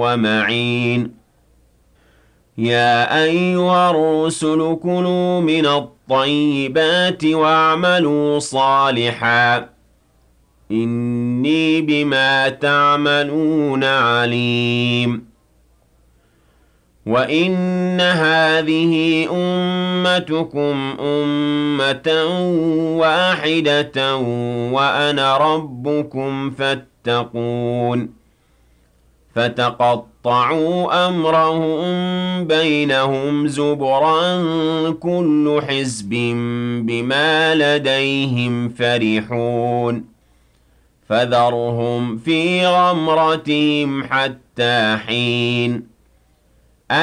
ومعين يا أيها الرسل كلوا من الطيبات واعملوا صالحا إني بما تعملون عليم وإن هذه أمتكم أمة واحدة وأنا ربكم فاتقون فتقطعوا أمرهم بينهم زبرا كل حزب بما لديهم فرحون فذرهم في غمرتهم حتى حين